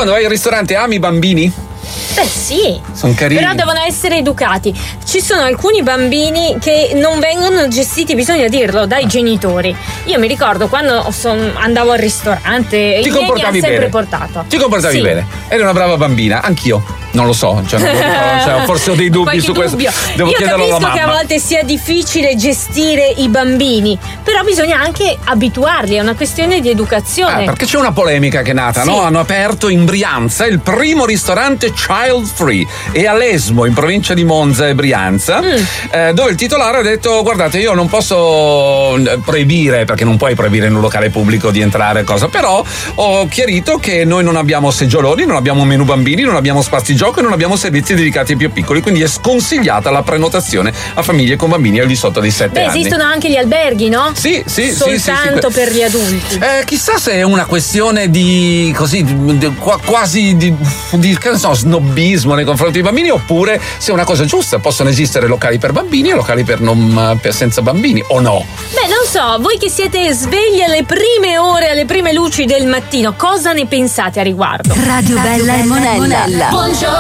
quando vai al ristorante ami i bambini? Beh sì, sono carini, però devono essere educati. Ci sono alcuni bambini che non vengono gestiti, bisogna dirlo, dai genitori. Io mi ricordo quando andavo al ristorante e ti comportavi mi ha sempre bene. portato. Ti comportavi bene, eri una brava bambina, anch'io. Non lo so, forse ho dei dubbi su questo. Devo chiederlo alla mamma. Io capisco che a volte sia difficile gestire i bambini, però bisogna anche abituarli, è una questione di educazione. Perché c'è una polemica che è nata, no? Hanno aperto in Brianza il primo ristorante child free, e a Lesmo, in provincia di Monza e Brianza, dove il titolare ha detto: guardate, io non posso proibire, perché non puoi proibire in un locale pubblico di entrare, però ho chiarito che noi non abbiamo seggioloni, non abbiamo menù bambini, non abbiamo spazi gioco e non abbiamo servizi dedicati ai più piccoli, quindi è sconsigliata la prenotazione a famiglie con bambini al di sotto dei 7 anni. Esistono anche gli alberghi, no? Sì. Soltanto per gli adulti. Chissà se è una questione di quasi di che ne so, snobismo nei confronti dei bambini, oppure se è una cosa giusta. Possono esistere locali per bambini e locali per senza bambini, o no? Beh, non so, voi che siete svegli alle prime ore, alle prime luci del mattino, cosa ne pensate a riguardo? Radio Bella e Monella. Buongiorno